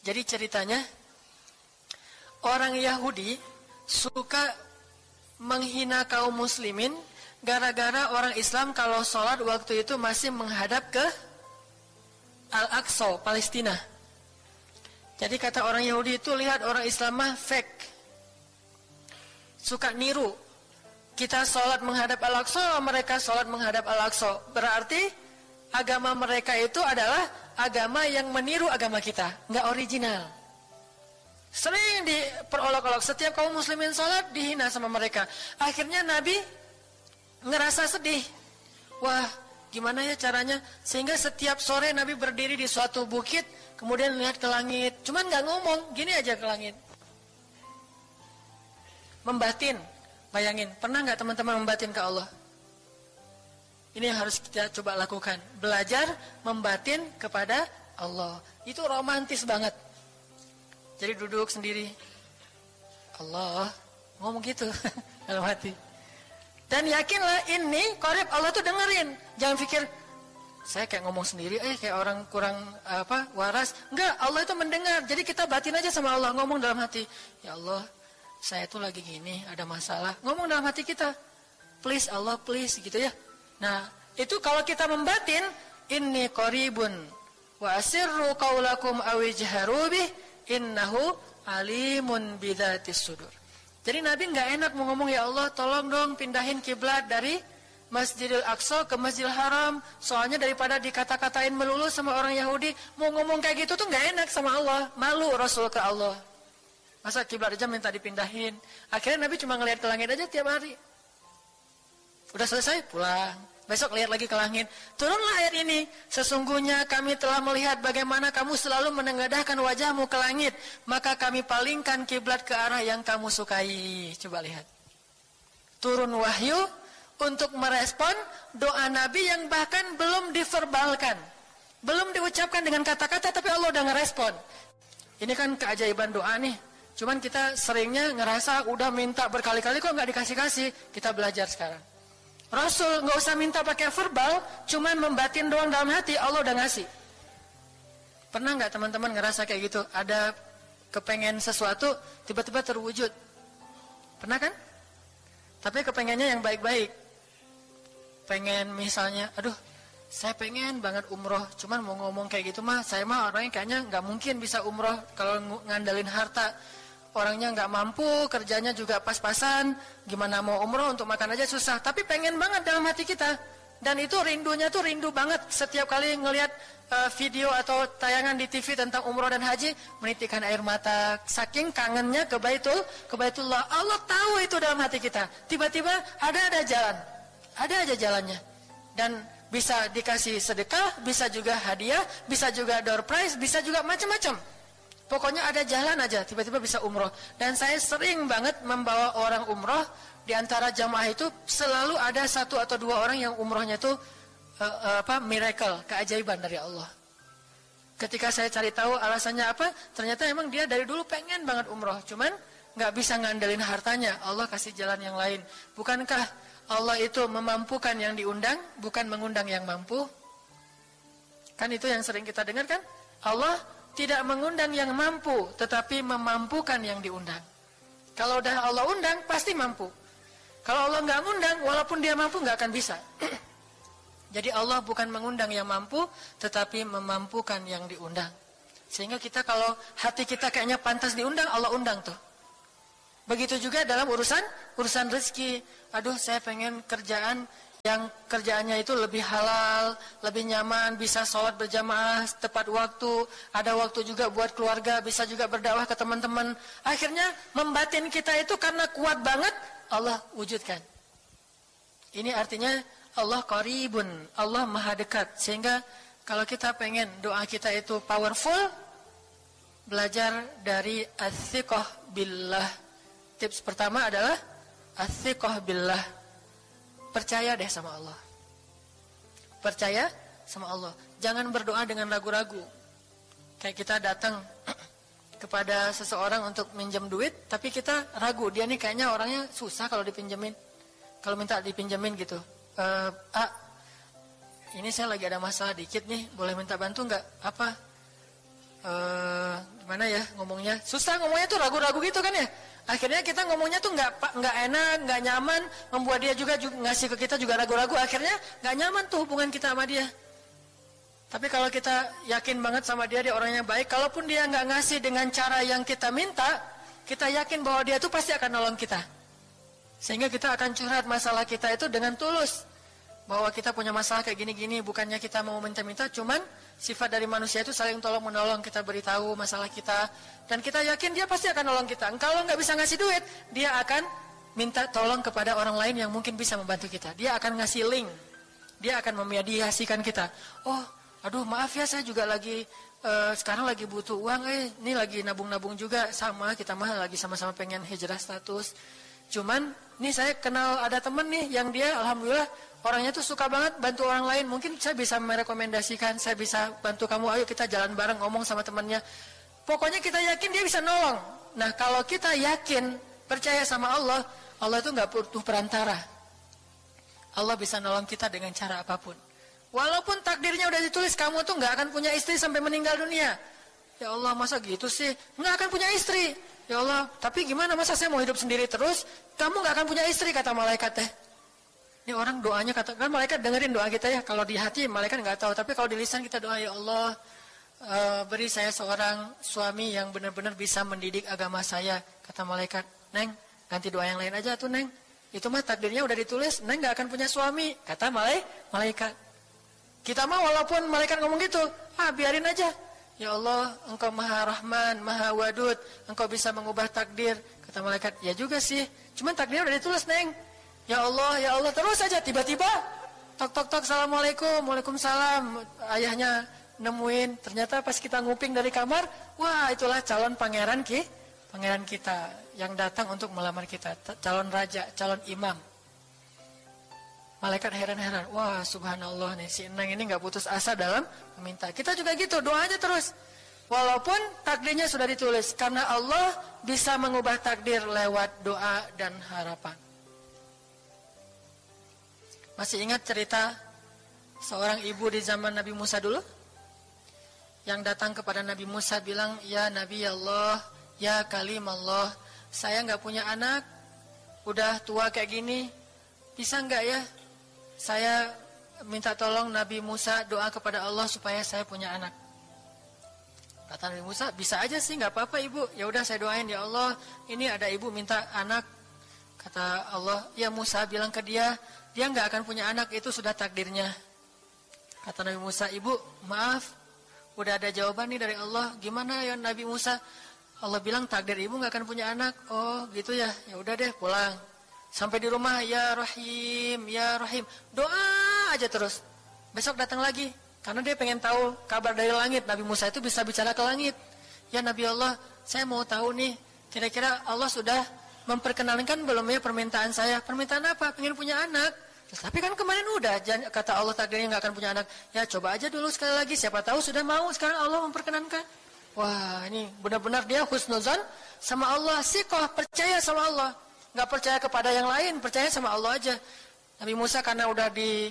Jadi ceritanya, orang Yahudi suka menghina kaum muslimin gara-gara orang Islam kalau sholat waktu itu masih menghadap ke Al-Aqsa, Palestina. Jadi kata orang Yahudi itu, lihat orang Islam mah fake, suka niru. Kita sholat menghadap Al-Aqsa, mereka sholat menghadap Al-Aqsa. Berarti agama mereka itu adalah agama yang meniru agama kita, nggak original. Sering diperolok-olok, setiap kaum muslimin sholat dihina sama mereka. Akhirnya Nabi ngerasa sedih. Wah, gimana ya caranya? Sehingga setiap sore Nabi berdiri di suatu bukit, kemudian lihat ke langit. Cuman nggak ngomong, gini aja ke langit. Membatin. Bayangin, pernah nggak teman-teman membatin ke Allah? Ini yang harus kita coba lakukan. Belajar membatin kepada Allah. Itu romantis banget. Jadi duduk sendiri, Allah, ngomong gitu dalam hati. Dan yakinlah ini qarib, Allah tuh dengerin. Jangan pikir saya kayak ngomong sendiri, kayak orang kurang waras. Enggak, Allah itu mendengar. Jadi kita batin aja sama Allah, ngomong dalam hati, ya Allah, saya tuh lagi gini, ada masalah. Ngomong dalam hati kita, please Allah, please, gitu ya. Nah, itu kalau kita membatin, inni qaribun wa asirru qaulakum awijharu bih innahu alimun bidzatis sudur. Jadi Nabi nggak enak mau ngomong, ya Allah tolong dong pindahin kiblat dari Masjidil Aqsa ke Masjidil Haram. Soalnya daripada dikata-katain melulu sama orang Yahudi, mau ngomong kayak gitu tuh nggak enak sama Allah. Malu Rasul ke Allah. Masa kiblat aja minta dipindahin. Akhirnya Nabi cuma ngelihat ke langit aja tiap hari. Udah selesai pulang. Besok lihat lagi ke langit. Turunlah ayat ini. Sesungguhnya kami telah melihat bagaimana kamu selalu menengadahkan wajahmu ke langit. Maka kami palingkan kiblat ke arah yang kamu sukai. Coba lihat. Turun wahyu untuk merespon doa Nabi yang bahkan belum diverbalkan. Belum diucapkan dengan kata-kata, tapi Allah udah ngerespon. Ini kan keajaiban doa nih. Cuman kita seringnya ngerasa udah minta berkali-kali kok nggak dikasih-kasih. Kita belajar sekarang. Rasul nggak usah minta pakai verbal, cuman membatin doang dalam hati, Allah udah ngasih. Pernah nggak teman-teman ngerasa kayak gitu? Ada kepengen sesuatu, tiba-tiba terwujud. Pernah kan? Tapi kepengennya yang baik-baik. Pengen misalnya, aduh, saya pengen banget umroh, cuman mau ngomong kayak gitu mah, saya mah orangnya kayaknya nggak mungkin bisa umroh kalau ngandalin harta. Orangnya nggak mampu, kerjanya juga pas-pasan, gimana mau umroh, untuk makan aja susah. Tapi pengen banget dalam hati kita. Dan itu rindunya tuh rindu banget. Setiap kali ngelihat video atau tayangan di TV tentang umroh dan haji, menitikkan air mata. Saking kangennya ke Baitullah. Allah tahu itu dalam hati kita. Tiba-tiba ada jalan. Ada aja jalannya. Dan bisa dikasih sedekah, bisa juga hadiah, bisa juga door prize, bisa juga macam-macam. Pokoknya ada jalan aja, tiba-tiba bisa umroh. Dan saya sering banget membawa orang umroh. Di antara jamaah itu selalu ada 1 atau 2 orang yang umrohnya itu miracle, keajaiban dari Allah. Ketika saya cari tahu alasannya apa, ternyata emang dia dari dulu pengen banget umroh, cuman nggak bisa ngandelin hartanya. Allah kasih jalan yang lain. Bukankah Allah itu memampukan yang diundang, bukan mengundang yang mampu? Kan itu yang sering kita dengar kan? Allah tidak mengundang yang mampu, tetapi memampukan yang diundang. Kalau udah Allah undang, pasti mampu. Kalau Allah nggak ngundang, walaupun dia mampu nggak akan bisa. Jadi Allah bukan mengundang yang mampu, tetapi memampukan yang diundang. Sehingga kita kalau hati kita kayaknya pantas diundang, Allah undang tuh. Begitu juga dalam urusan rezeki. Aduh, saya pengen kerjaan yang kerjaannya itu lebih halal, lebih nyaman, bisa sholat berjamaah tepat waktu, ada waktu juga buat keluarga, bisa juga berdakwah ke teman-teman. Akhirnya membatin kita itu karena kuat banget, Allah wujudkan. Ini artinya Allah qaribun, Allah maha dekat. Sehingga kalau kita pengen doa kita itu powerful, belajar dari as-siqah billah. Tips pertama adalah as-siqah billah. Percaya deh sama Allah. Percaya sama Allah. Jangan berdoa dengan ragu-ragu. Kayak kita datang kepada seseorang untuk minjem duit, tapi kita ragu, dia nih kayaknya orangnya susah kalau dipinjemin. Kalau minta dipinjemin gitu. Ini saya lagi ada masalah dikit nih, boleh minta bantu nggak? Apa? gimana ya ngomongnya, susah ngomongnya tuh, ragu-ragu gitu kan ya. Akhirnya kita ngomongnya tuh nggak enak, nggak nyaman, membuat dia juga ngasih ke kita juga ragu-ragu. Akhirnya nggak nyaman tuh hubungan kita sama dia. Tapi kalau kita yakin banget sama dia orangnya baik, kalaupun dia nggak ngasih dengan cara yang kita minta, kita yakin bahwa dia tuh pasti akan nolong kita. Sehingga kita akan curhat masalah kita itu dengan tulus. Bahwa kita punya masalah kayak gini-gini, bukannya kita mau minta-minta, cuman sifat dari manusia itu saling tolong-menolong, kita beritahu masalah kita. Dan kita yakin dia pasti akan nolong kita. Kalau nggak bisa ngasih duit, dia akan minta tolong kepada orang lain yang mungkin bisa membantu kita. Dia akan ngasih link. Dia akan memediasikan kita. Oh, aduh maaf ya saya juga lagi sekarang lagi butuh uang, ini lagi nabung-nabung juga, sama kita mah lagi sama-sama pengen hijrah status. Cuman nih saya kenal ada temen nih yang dia alhamdulillah orangnya tuh suka banget bantu orang lain. Mungkin saya bisa merekomendasikan, saya bisa bantu kamu, ayo kita jalan bareng, ngomong sama temannya. Pokoknya kita yakin dia bisa nolong. Nah kalau kita yakin, percaya sama Allah, Allah itu gak butuh perantara. Allah bisa nolong kita dengan cara apapun. Walaupun takdirnya udah ditulis, kamu tuh gak akan punya istri sampai meninggal dunia. Ya Allah masa gitu sih, gak akan punya istri. Ya Allah, tapi gimana masa saya mau hidup sendiri terus? Kamu gak akan punya istri, kata malaikat teh. Ini orang doanya, katakan malaikat dengerin doa kita ya. Kalau di hati malaikat nggak tahu, tapi kalau di lisan kita doa, ya Allah beri saya seorang suami yang benar-benar bisa mendidik agama saya. Kata malaikat, Neng ganti doa yang lain aja tuh Neng. Itu mah takdirnya udah ditulis, Neng nggak akan punya suami. Kata malaikat. Kita mah walaupun malaikat ngomong gitu, biarin aja. Ya Allah, Engkau Maha Rahman, Maha Wadud, Engkau bisa mengubah takdir. Kata malaikat, ya juga sih. Cuman takdirnya udah ditulis Neng. Ya Allah, terus saja tiba-tiba tok, assalamualaikum, waalaikumsalam. Ayahnya nemuin, ternyata pas kita nguping dari kamar, wah itulah calon pangeran kita yang datang untuk melamar kita, calon raja, calon imam. Malaikat heran-heran, wah subhanallah nih si Enang ini nggak putus asa dalam meminta. Kita juga gitu, doa aja terus. Walaupun takdirnya sudah ditulis, karena Allah bisa mengubah takdir lewat doa dan harapan. Masih ingat cerita seorang ibu di zaman Nabi Musa dulu? Yang datang kepada Nabi Musa bilang, ya Nabi Allah, ya Kalim Allah, saya gak punya anak, udah tua kayak gini, bisa gak ya? Saya minta tolong Nabi Musa doa kepada Allah supaya saya punya anak. Kata Nabi Musa, bisa aja sih, gak apa-apa ibu. Ya udah saya doain, ya Allah, ini ada ibu minta anak. Kata Allah, ya Musa bilang ke dia nggak akan punya anak, itu sudah takdirnya. Kata Nabi Musa, ibu maaf, udah ada jawaban nih dari Allah. Gimana ya Nabi Musa? Allah bilang takdir ibu nggak akan punya anak. Oh gitu ya, ya udah deh pulang. Sampai di rumah, ya Rahim, ya Rahim, doa aja terus. Besok datang lagi, karena dia pengen tahu kabar dari langit. Nabi Musa itu bisa bicara ke langit. Ya Nabi Allah, saya mau tahu nih, kira-kira Allah sudah memperkenalkan belum ya permintaan saya? Permintaan apa? Pengen punya anak. Tapi kan kemarin udah, kata Allah takdirnya nggak akan punya anak. Ya coba aja dulu sekali lagi, siapa tahu sudah mau. Sekarang Allah memperkenankan. Wah ini benar-benar dia husnuzan sama Allah. Siqah, percaya sama Allah. Nggak percaya kepada yang lain, percaya sama Allah aja. Nabi Musa karena udah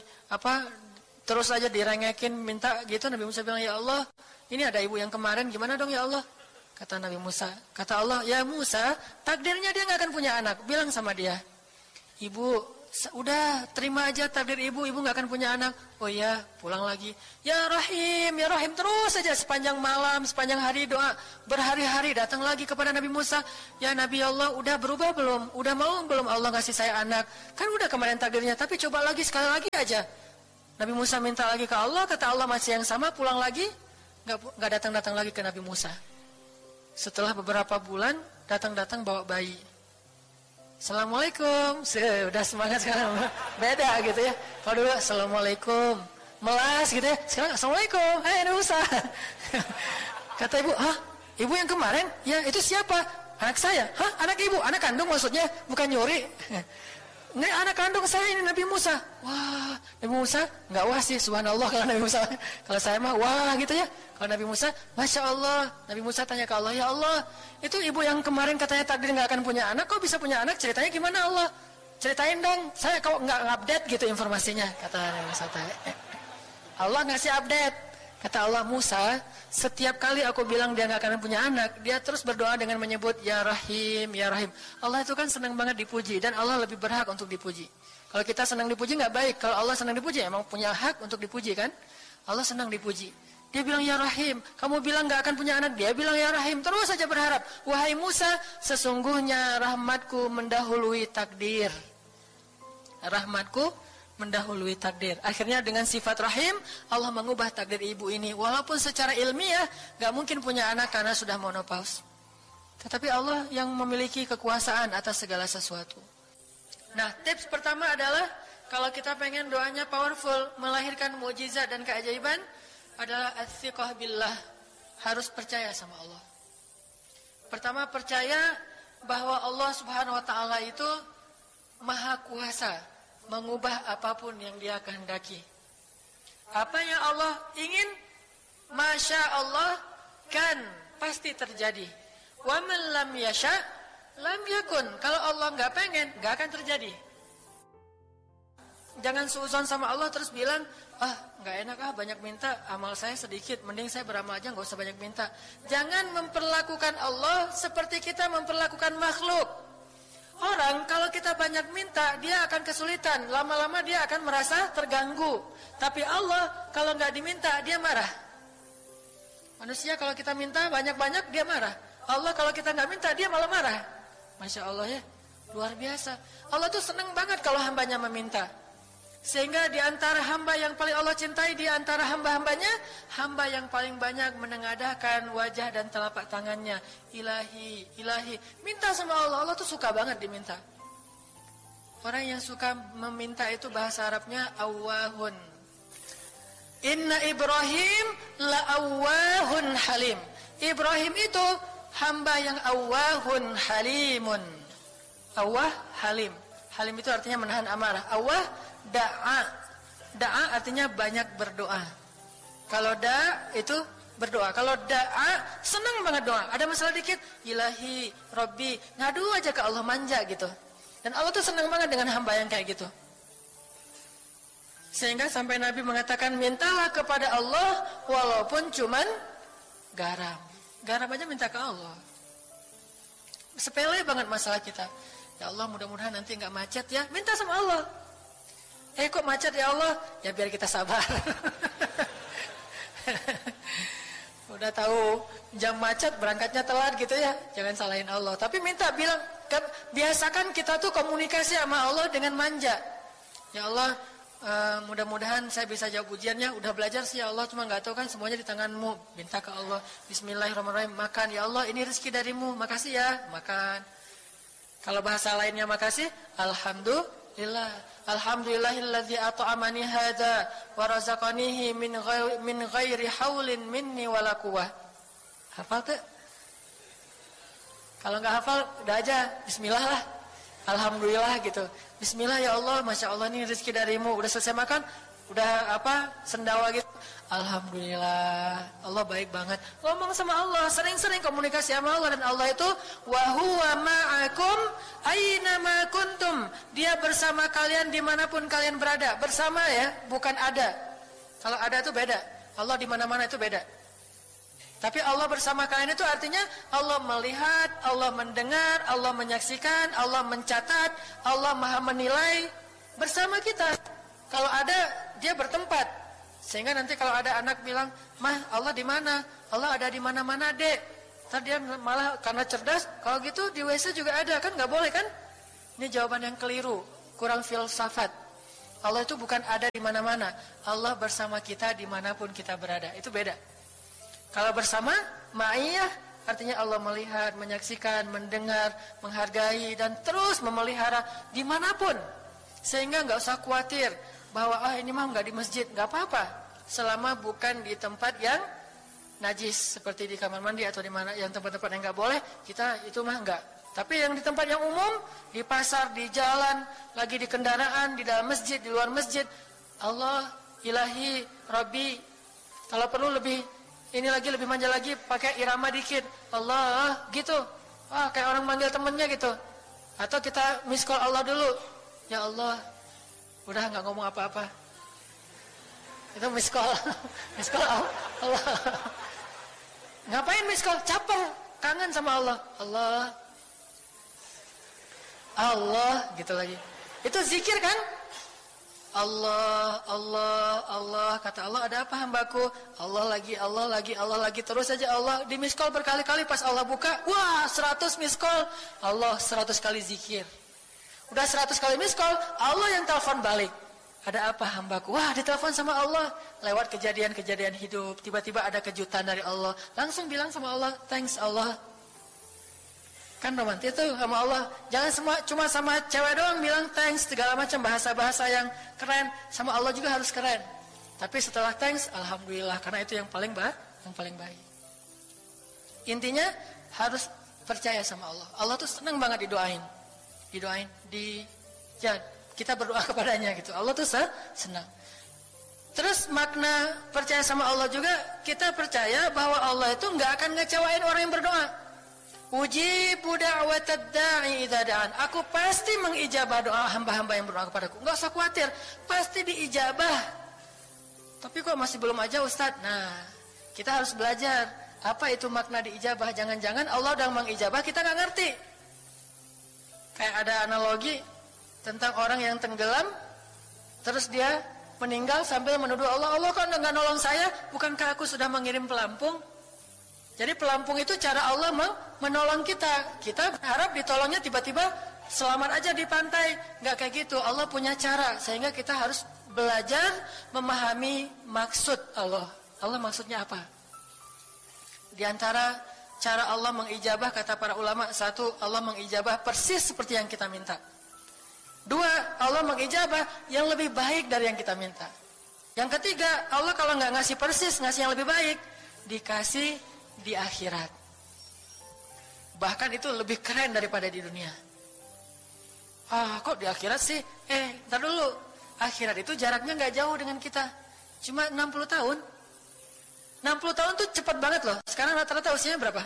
terus aja direngekin minta gitu. Nabi Musa bilang, ya Allah, ini ada ibu yang kemarin, gimana dong ya Allah? Kata Nabi Musa, kata Allah, ya Musa, takdirnya dia nggak akan punya anak. Bilang sama dia, ibu, udah terima aja takdir ibu nggak akan punya anak. Oh ya, pulang lagi. Ya Rahim, terus saja sepanjang malam, sepanjang hari doa, berhari-hari datang lagi kepada Nabi Musa. Ya Nabi Allah, udah berubah belum? Udah mau belum Allah ngasih saya anak? Kan udah kemarin takdirnya, tapi coba lagi sekali lagi aja. Nabi Musa minta lagi ke Allah, kata Allah masih yang sama, pulang lagi, nggak datang lagi ke Nabi Musa. Setelah beberapa bulan, datang bawa bayi. Assalamualaikum, sudah semangat sekarang, beda gitu ya. Kalau dulu Assalamualaikum, melas gitu ya. Sekarang Assalamualaikum, hai Nabi Musa. Kata ibu, ibu yang kemarin? Ya itu siapa? Anak saya. Anak ibu? Anak kandung maksudnya, bukan nyuri. Nggak, anak kandung saya ini Nabi Musa. Wah, Nabi Musa nggak wah sih, subhanallah kalau Nabi Musa. Kalau saya mah wah gitu ya. Kalau Nabi Musa, masya Allah. Nabi Musa tanya ke Allah, ya Allah, itu ibu yang kemarin katanya takdir nggak akan punya anak, kok bisa punya anak? Ceritanya gimana Allah? Ceritain dong. Saya kok nggak update gitu informasinya, kata Nabi Musa. Allah ngasih update. Kata Allah, Musa, setiap kali aku bilang dia nggak akan punya anak, dia terus berdoa dengan menyebut Ya Rahim, Ya Rahim. Allah itu kan senang banget dipuji, dan Allah lebih berhak untuk dipuji. Kalau kita senang dipuji nggak baik, kalau Allah senang dipuji, emang punya hak untuk dipuji kan? Allah senang dipuji. Dia bilang Ya Rahim, kamu bilang nggak akan punya anak, dia bilang Ya Rahim, terus saja berharap. Wahai Musa, sesungguhnya rahmatku mendahului takdir. Rahmatku mendahului takdir. Akhirnya dengan sifat rahim, Allah mengubah takdir ibu ini. Walaupun secara ilmiah gak mungkin punya anak karena sudah menopause. Tetapi Allah yang memiliki kekuasaan atas segala sesuatu. Nah, tips pertama adalah kalau kita pengen doanya powerful, melahirkan mukjizat dan keajaiban, adalah ats-tsiqah billah. Harus percaya sama Allah. Pertama, percaya bahwa Allah Subhanahu wa taala itu Maha Kuasa mengubah apapun yang dia kehendaki. Apa yang Allah ingin, Masya Allah, kan pasti terjadi. Wa man lam yasha lam yakun. Kalau Allah nggak pengen, nggak akan terjadi. Jangan suudzon sama Allah terus bilang, nggak enak banyak minta, amal saya sedikit, mending saya beramal aja nggak usah banyak minta. Jangan memperlakukan Allah seperti kita memperlakukan makhluk. Orang kalau kita banyak minta, dia akan kesulitan. Lama-lama dia akan merasa terganggu. Tapi Allah kalau nggak diminta, dia marah. Manusia kalau kita minta banyak-banyak, dia marah. Allah kalau kita nggak minta, dia malah marah. Masya Allah ya, luar biasa. Allah tuh senang banget kalau hambanya meminta. Sehingga di antara hamba yang paling Allah cintai, di antara hamba-hambanya, hamba yang paling banyak menengadahkan wajah dan telapak tangannya. Ilahi, ilahi. Minta sama Allah, Allah tuh suka banget diminta. Orang yang suka meminta itu bahasa Arabnya awwahun. Inna Ibrahim la'awwahun halim. Ibrahim itu hamba yang awwahun halimun. Awwah, halim. Halim itu artinya menahan amarah. Awwah, da'a. Da'a artinya banyak berdoa. Kalau da' itu berdoa. Kalau da'a senang banget doa. Ada masalah dikit, ilahi, Rabbi, ngadu aja ke Allah, manja gitu. Dan Allah tuh senang banget dengan hamba yang kayak gitu. Sehingga sampai Nabi mengatakan, mintalah kepada Allah walaupun cuman garam. Garam aja minta ke Allah. Sepele banget masalah kita. Ya Allah, mudah-mudahan nanti nggak macet ya. Minta sama Allah. Kok macet ya Allah? Ya biar kita sabar. Udah tahu jam macet berangkatnya telat gitu ya. Jangan salahin Allah. Tapi minta bilang, biasakan kita tuh komunikasi sama Allah dengan manja. Ya Allah, mudah-mudahan saya bisa jawab ujiannya. Udah belajar sih ya Allah, cuma nggak tahu kan semuanya di tanganmu. Minta ke Allah. Bismillahirrahmanirrahim. Makan ya Allah, ini rezeki darimu. Makasih ya, makan. Kalau bahasa lainnya makasih, alhamdulillah. Alhamdulillahilladzi at'amani hadza wa razaqanihi min ghairi haulin minni wala quwwah. Hafal tuh? Kalau enggak hafal udah aja bismillah lah. Alhamdulillah gitu. Bismillah ya Allah, Masya Allah ini rezeki darimu. Udah selesai makan, udah sendawa gitu. Alhamdulillah, Allah baik banget. Ngomong sama Allah, sering-sering komunikasi sama Allah. Dan Allah itu wa huwa ma'akum aina ma kuntum. Dia bersama kalian dimanapun kalian berada. Bersama ya, bukan ada. Kalau ada itu beda. Allah di mana-mana itu beda. Tapi Allah bersama kalian itu artinya Allah melihat, Allah mendengar, Allah menyaksikan, Allah mencatat, Allah maha menilai bersama kita. Kalau ada, dia bertempat. Sehingga nanti kalau ada anak bilang, "Mah, Allah di mana?" Allah ada di mana-mana, Dek. Ntar dia malah karena cerdas, kalau gitu di WC juga ada, kan nggak boleh kan? Ini jawaban yang keliru, kurang filsafat. Allah itu bukan ada di mana-mana. Allah bersama kita dimanapun kita berada. Itu beda. Kalau bersama, ma'iyah, artinya Allah melihat, menyaksikan, mendengar, menghargai, dan terus memelihara dimanapun. Sehingga nggak usah khawatir bahwa ini mah nggak di masjid, nggak apa-apa, selama bukan di tempat yang najis seperti di kamar mandi atau di mana yang tempat-tempat yang nggak boleh, kita itu mah nggak. Tapi yang di tempat yang umum, di pasar, di jalan, lagi di kendaraan, di dalam masjid, di luar masjid, Allah, ilahi, Rabbi. Kalau perlu lebih ini lagi lebih manja lagi, pakai irama dikit, Allah gitu. Kayak orang manggil temennya gitu. Atau kita miss call Allah dulu, ya Allah. Udah nggak ngomong apa-apa. Itu miss call. Miss call Allah. Ngapain miss call? Caper, kangen sama Allah. Allah gitu lagi. Itu zikir kan? Allah, kata Allah, ada apa hambaku? Allah lagi, terus aja Allah. Di miss call berkali-kali, pas Allah buka, wah 100 miss call. Allah 100 kali zikir. Udah 100 kali miss call, Allah yang telepon balik. Ada apa hambaku? Wah, ditelepon sama Allah. Lewat kejadian-kejadian hidup, tiba-tiba ada kejutan dari Allah. Langsung bilang sama Allah, thanks Allah. Kan romantis tuh sama Allah. Jangan cuma sama cewek doang bilang thanks, segala macam bahasa-bahasa yang keren. Sama Allah juga harus keren. Tapi setelah thanks, alhamdulillah, karena itu yang paling baik. Intinya harus percaya sama Allah. Allah tuh senang banget didoain. Kita berdoa kepadanya gitu. Allah tuh senang. Terus makna percaya sama Allah juga, kita percaya bahwa Allah itu nggak akan ngecewain orang yang berdoa. Ujibu da'watad da'i idza da'an. Aku pasti mengijabah doa hamba-hamba yang berdoa kepadaku. Enggak usah khawatir, pasti diijabah. Tapi kok masih belum aja Ustaz? Nah, kita harus belajar apa itu makna diijabah. Jangan-jangan Allah udah mengijabah, kita nggak ngerti. Kayak ada analogi tentang orang yang tenggelam, terus dia meninggal sambil menuduh Allah, Allah kan nggak nolong saya, bukankah aku sudah mengirim pelampung? Jadi pelampung itu cara Allah menolong kita. Kita berharap ditolongnya tiba-tiba selamat aja di pantai. Nggak kayak gitu. Allah punya cara. Sehingga kita harus belajar memahami maksud Allah. Allah maksudnya apa? Di antara cara Allah mengijabah, kata para ulama, satu, Allah mengijabah persis seperti yang kita minta. Dua, Allah mengijabah yang lebih baik dari yang kita minta. Yang ketiga, Allah kalau nggak ngasih persis, ngasih yang lebih baik, dikasih di akhirat. Bahkan itu lebih keren daripada di dunia. Kok di akhirat sih? Ntar dulu. Akhirat itu jaraknya nggak jauh dengan kita. Cuma 60 tahun. 60 tahun tuh cepat banget loh. Sekarang rata-rata usianya berapa?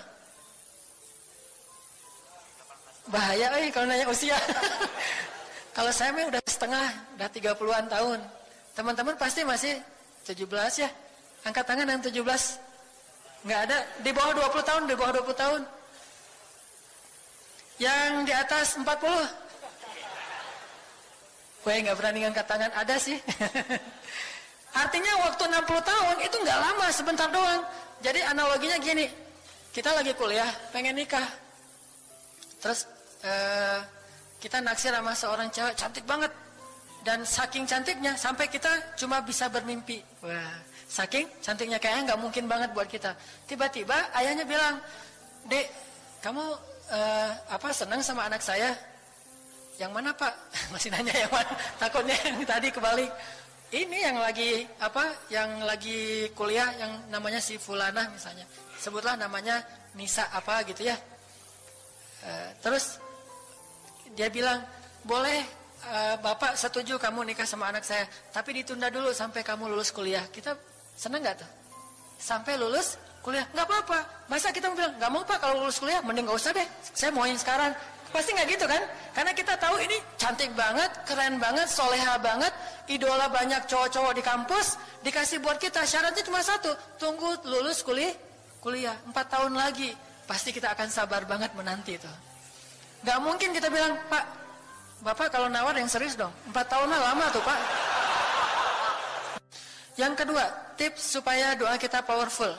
Bahaya kalau nanya usia. Kalau saya mah udah setengah, udah 30-an tahun. Teman-teman pasti masih 17 ya. Angkat tangan yang 17. Nggak ada, di bawah 20 tahun, di bawah 20 tahun. Yang di atas 40. Gue nggak berani angkat tangan, ada sih. Artinya waktu 60 tahun itu nggak lama, sebentar doang. Jadi analoginya gini, kita lagi kuliah, pengen nikah. Terus kita naksir sama seorang cewek cantik banget. Dan saking cantiknya, sampai kita cuma bisa bermimpi. Wah, saking cantiknya kayaknya nggak mungkin banget buat kita. Tiba-tiba ayahnya bilang, Dek, kamu senang sama anak saya? Yang mana Pak? Masih nanya yang mana? Takutnya yang tadi kebalik. Ini yang lagi kuliah, yang namanya si Fulanah misalnya. Sebutlah namanya Nisa apa gitu ya. Terus dia bilang, boleh Bapak setuju kamu nikah sama anak saya, tapi ditunda dulu sampai kamu lulus kuliah. Kita senang nggak tuh? Sampai lulus kuliah, nggak apa-apa. Masa kita bilang nggak mau Pak kalau lulus kuliah, mending nggak usah deh. Saya mauin sekarang. Pasti nggak gitu kan? Karena kita tahu ini cantik banget, keren banget, soleha banget, idola banyak cowok-cowok di kampus, dikasih buat kita. Syaratnya cuma satu, tunggu lulus kuliah 4 tahun lagi. Pasti kita akan sabar banget menanti itu. Nggak mungkin kita bilang, Pak, Bapak kalau nawar yang serius dong. 4 tahun lah lama tuh Pak. Yang kedua, tips supaya doa kita powerful.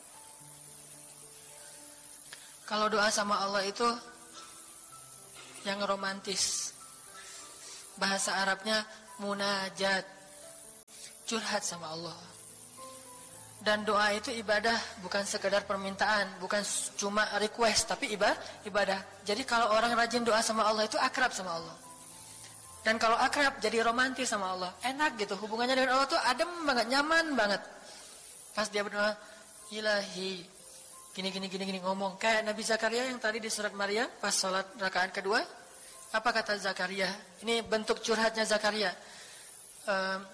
Kalau doa sama Allah itu yang romantis. Bahasa Arabnya munajat. Curhat sama Allah. Dan doa itu ibadah, bukan sekedar permintaan, bukan cuma request, tapi ibadah. Jadi kalau orang rajin doa sama Allah itu akrab sama Allah. Dan kalau akrab jadi romantis sama Allah, enak gitu, hubungannya dengan Allah tuh adem banget, nyaman banget. Pas dia berdoa, Ilahi, gini ngomong kayak Nabi Zakaria yang tadi di surat Maryam pas sholat rakaat kedua. Apa kata Zakaria? Ini bentuk curhatnya Zakaria.